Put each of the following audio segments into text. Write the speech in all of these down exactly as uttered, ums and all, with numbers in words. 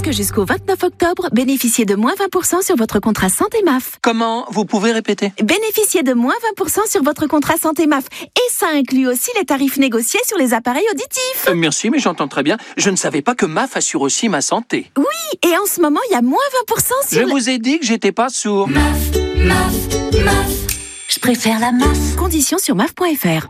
que jusqu'au vingt-neuf octobre, bénéficiez de moins vingt pour cent sur votre contrat santé M A F. Comment? Vous pouvez répéter? Bénéficiez de moins vingt pour cent sur votre contrat santé M A F. Et ça inclut aussi les tarifs négociés sur les appareils auditifs. Euh, merci, mais j'entends très bien. Je ne savais pas que M A F assure aussi ma santé. Oui, et en ce moment, il y a moins vingt pour cent sur... Je le... vous ai dit que j'étais pas sourd. M A F, M A F, M A F. Je préfère la M A F. Conditions sur M A F point F R.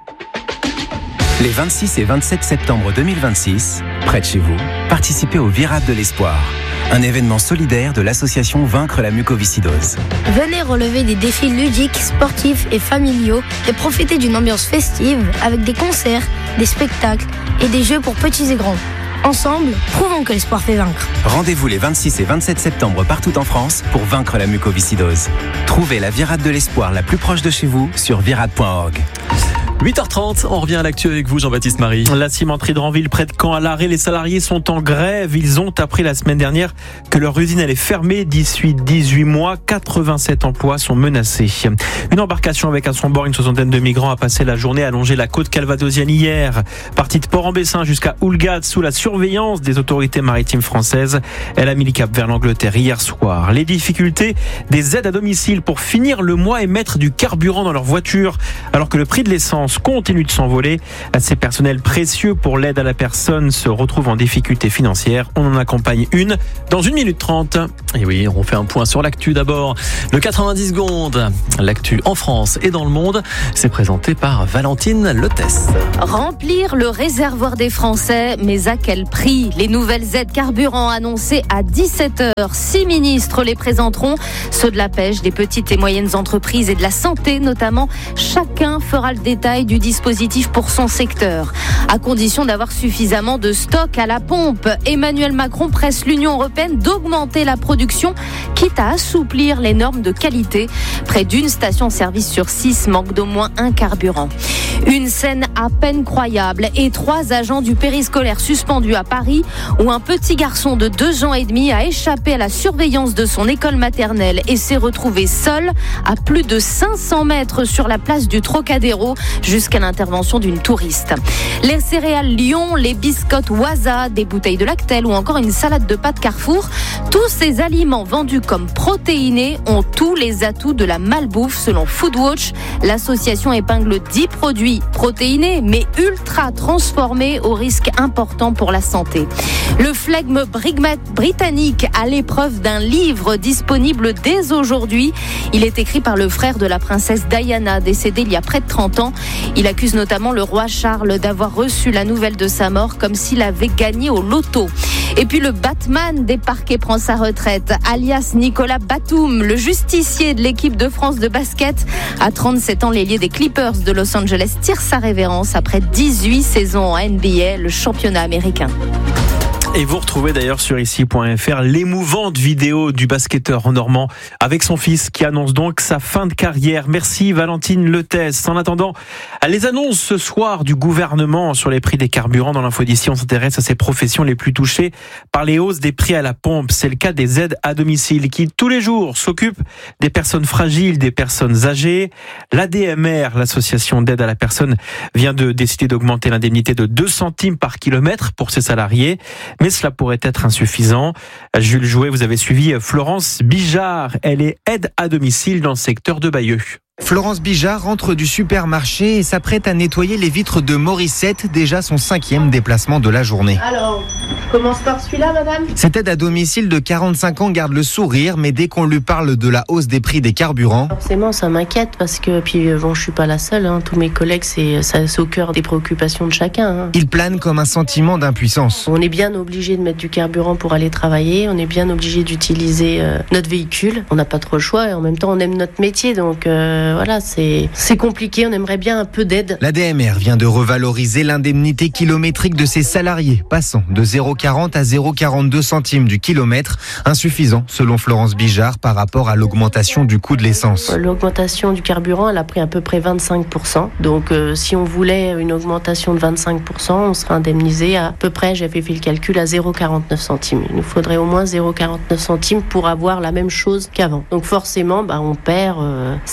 Les vingt-six et vingt-sept septembre deux mille vingt-six, près de chez vous, participez au Virade de l'Espoir, un événement solidaire de l'association Vaincre la mucoviscidose. Venez relever des défis ludiques, sportifs et familiaux et profiter d'une ambiance festive avec des concerts, des spectacles et des jeux pour petits et grands. Ensemble, prouvons que l'espoir fait vaincre. Rendez-vous les vingt-six et vingt-sept septembre partout en France pour vaincre la mucoviscidose. Trouvez la Virade de l'Espoir la plus proche de chez vous sur virade point org. huit heures trente, on revient à l'actu avec vous, Jean-Baptiste Marie. La cimenterie de Ranville, près de Caen, à l'arrêt. Les salariés sont en grève. Ils ont appris la semaine dernière que leur usine allait fermer d'ici dix-huit mois. quatre-vingt-sept emplois sont menacés. Une embarcation avec à son bord une soixantaine de migrants a passé la journée à longer la côte calvadosienne hier. Partie de Port-en-Bessin jusqu'à Houlgate sous la surveillance des autorités maritimes françaises. Elle a mis le cap vers l'Angleterre hier soir. Les difficultés des aides à domicile pour finir le mois et mettre du carburant dans leur voiture alors que le prix de l'essence continue de s'envoler. Ces personnels précieux pour l'aide à la personne se retrouvent en difficulté financière. On en accompagne une dans une minute trente. Et oui, on fait un point sur l'actu d'abord. Le quatre-vingt-dix secondes, l'actu en France et dans le monde, c'est présenté par Valentine Lotès. Remplir le réservoir des Français, mais à quel prix? Les nouvelles aides carburant annoncées à dix-sept heures. Six ministres les présenteront, ceux de la pêche, des petites et moyennes entreprises et de la santé notamment. Chacun fera le détail du dispositif pour son secteur, à condition d'avoir suffisamment de stock à la pompe. Emmanuel Macron presse l'Union européenne d'augmenter la production, quitte à assouplir les normes de qualité. Près d'une station-service sur six manque d'au moins un carburant. Une scène à peine croyable et trois agents du périscolaire suspendus à Paris, où un petit garçon de deux ans et demi a échappé à la surveillance de son école maternelle et s'est retrouvé seul à plus de cinq cents mètres sur la place du Trocadéro jusqu'à l'intervention d'une touriste. Les céréales Lion, les biscottes Waza, des bouteilles de Lactel ou encore une salade de pâtes Carrefour, tous ces aliments vendus comme protéinés ont tous les atouts de la malbouffe selon Foodwatch. L'association épingle dix produits protéinés mais ultra transformés au risque important pour la santé. Le flegme britannique à l'épreuve d'un livre disponible dès aujourd'hui. Il est écrit par le frère de la princesse Diana, décédée il y a près de trente ans. Il accuse notamment le roi Charles d'avoir reçu la nouvelle de sa mort comme s'il avait gagné au loto. Et puis le Batman des parquets prend sa retraite, alias Nicolas Batum, le justicier de l'équipe de France de basket. À trente-sept ans, l'ailier des Clippers de Los Angeles tire sa révérence après dix-huit saisons en N B A, le championnat américain. Et vous retrouvez d'ailleurs sur ici point f r l'émouvante vidéo du basketteur normand avec son fils qui annonce donc sa fin de carrière. Merci Valentine Lotès. En attendant, les annonces ce soir du gouvernement sur les prix des carburants. Dans l'info d'ici, on s'intéresse à ces professions les plus touchées par les hausses des prix à la pompe. C'est le cas des aides à domicile qui tous les jours s'occupent des personnes fragiles, des personnes âgées. L'A D M R, l'association d'aide à la personne, vient de décider d'augmenter l'indemnité de deux centimes par kilomètre pour ses salariés. Mais cela pourrait être insuffisant. Jules Jouet, vous avez suivi Florence Bijard. Elle est aide à domicile dans le secteur de Bayeux. Florence Bijard rentre du supermarché et s'apprête à nettoyer les vitres de Morissette, déjà son cinquième déplacement de la journée. Alors, je commence par celui-là, madame. Cette aide à domicile de quarante-cinq ans garde le sourire, mais dès qu'on lui parle de la hausse des prix des carburants... Forcément, ça m'inquiète parce que, puis bon, je suis pas la seule, hein. Tous mes collègues, c'est, ça, c'est au cœur des préoccupations de chacun. Hein. Il plane comme un sentiment d'impuissance. On est bien obligé de mettre du carburant pour aller travailler, on est bien obligé d'utiliser euh, notre véhicule. On n'a pas trop le choix et en même temps, on aime notre métier, donc... Euh, Voilà, c'est, c'est compliqué, on aimerait bien un peu d'aide. L'A D M R vient de revaloriser l'indemnité kilométrique de ses salariés, passant de zéro virgule quarante à zéro virgule quarante-deux centimes du kilomètre, insuffisant selon Florence Bijard par rapport à l'augmentation du coût de l'essence. L'augmentation du carburant, elle a pris à peu près vingt-cinq pour cent. Donc euh, si on voulait une augmentation de vingt-cinq pour cent, on serait indemnisé à, à peu près, j'avais fait le calcul, à zéro virgule quarante-neuf centimes. Il nous faudrait au moins zéro virgule quarante-neuf centimes pour avoir la même chose qu'avant. Donc forcément, bah, on perd euh, sept cents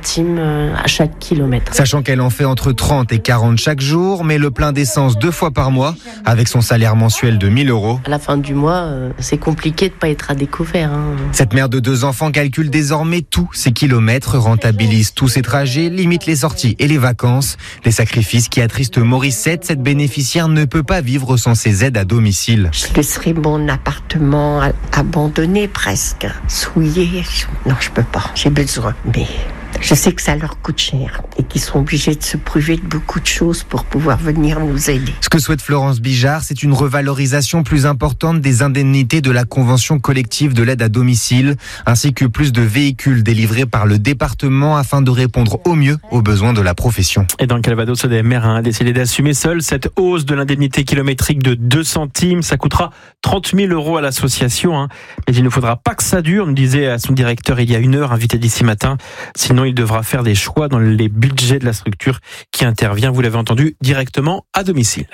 centimes à chaque kilomètre. Sachant qu'elle en fait entre trente et quarante chaque jour, mais le plein d'essence deux fois par mois, avec son salaire mensuel de mille euros. À la fin du mois, c'est compliqué de pas être à découvert. Hein. Cette mère de deux enfants calcule désormais tous ses kilomètres, rentabilise tous ses trajets, limite les sorties et les vacances. Des sacrifices qui attristent Morissette. Cette bénéficiaire ne peut pas vivre sans ses aides à domicile. Je laisserai mon appartement abandonné presque, souillé. Non, je peux pas, j'ai besoin. Mais je sais que ça leur coûte cher et qu'ils sont obligés de se priver de beaucoup de choses pour pouvoir venir nous aider. Ce que souhaite Florence Bijard, c'est une revalorisation plus importante des indemnités de la convention collective de l'aide à domicile, ainsi que plus de véhicules délivrés par le département afin de répondre au mieux aux besoins de la profession. Et dans le Calvados, le D M R a décidé d'assumer seul cette hausse de l'indemnité kilométrique de deux centimes. Ça coûtera trente mille euros à l'association, hein. Mais il ne faudra pas que ça dure, nous disait à son directeur il y a une heure, invité d'ici matin. Sinon, il devra faire des choix dans les budgets de la structure qui intervient, vous l'avez entendu, directement à domicile.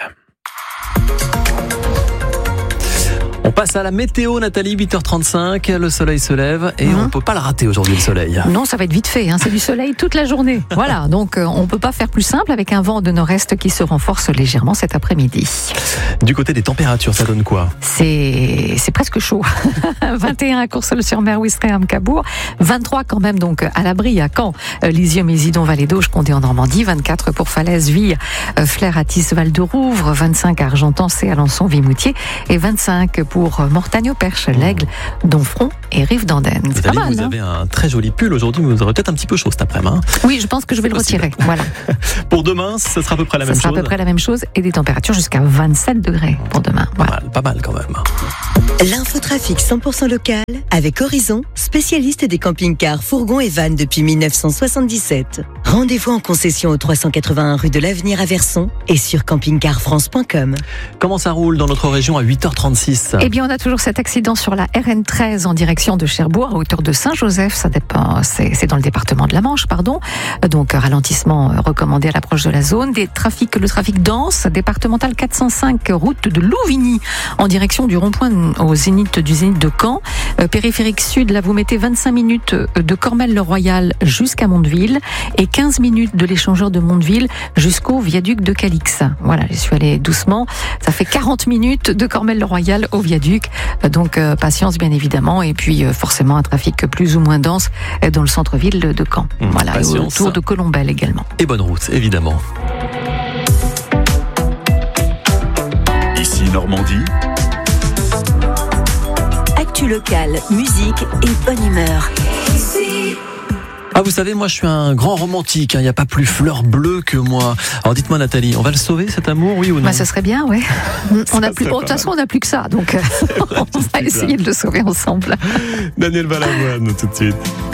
On passe à la météo, Nathalie, huit heures trente-cinq, le soleil se lève et mmh. on ne peut pas le rater aujourd'hui, le soleil. Non, ça va être vite fait, hein. C'est du soleil toute la journée. Voilà, donc euh, on ne peut pas faire plus simple avec un vent de nord-est qui se renforce légèrement cet après-midi. Du côté des températures, ça donne quoi ? C'est, c'est presque chaud. vingt et un à Courseulles-sur-Mer, Ouistreham, Cabourg. vingt-trois quand même donc à l'abri à Caen, Lisieux, Mésidon, Vallée d'Auge, Condé en Normandie. vingt-quatre pour Falaise, Vire, Flers, Athis, Val de Rouvre. vingt-cinq à Argentan, Alençon, Vimoutier. Et vingt-cinq pour Mortagne au Perche, l'Aigle, Domfront et Rive d'Andenne. Vous, C'est allez, pas mal, vous hein avez un très joli pull aujourd'hui, mais vous aurez peut-être un petit peu chaud cet après-midi. Hein. Oui, je pense que je vais le retirer. Voilà. Pour demain, ce sera à peu près la ça même sera chose. à peu près la même chose et des températures jusqu'à vingt-sept degrés pour demain. Voilà. Pas mal, pas mal quand même. L'infotrafic cent pour cent local avec Horizon, spécialiste des camping-cars, fourgons et vannes depuis mille neuf cent soixante-dix-sept. Rendez-vous en concession au trois cent quatre-vingt-un rue de l'Avenir à Verson et sur camping car france point com. Comment ça roule dans notre région à huit heures trente-six ? Eh bien, on a toujours cet accident sur la R N treize en direction de Cherbourg à hauteur de Saint-Joseph. Ça dépend, c'est, c'est dans le département de la Manche, pardon. Donc, ralentissement recommandé à l'approche de la zone. Des trafics, le trafic dense, départemental quatre cent cinq, route de Louvigny en direction du rond-point au zénith du zénith de Caen. Euh, périphérique sud, là, vous mettez vingt-cinq minutes de Cormel-le-Royal jusqu'à Mondeville et quinze minutes de l'échangeur de Mondeville jusqu'au viaduc de Calix. Voilà, je suis allée doucement. Ça fait quarante minutes de Cormel-le-Royal au viaduc. Donc, euh, patience, bien évidemment. Et puis, euh, forcément, un trafic plus ou moins dense dans le centre-ville de Caen. Mmh, voilà, patience. Et autour de Colombelle également. Et bonne route, évidemment. Ici Normandie. Actu locale, musique et bonne humeur. Ah, vous savez, moi, je suis un grand romantique. Il n'y a pas plus fleur bleue que moi. Alors, dites-moi, Nathalie, on va le sauver, cet amour, oui ou non ? Bah, ça serait bien, oui. On a plus, de toute façon, on n'a plus que ça. Donc, vrai, on va essayer ça. de le sauver ensemble. Daniel Balavoine, tout de suite.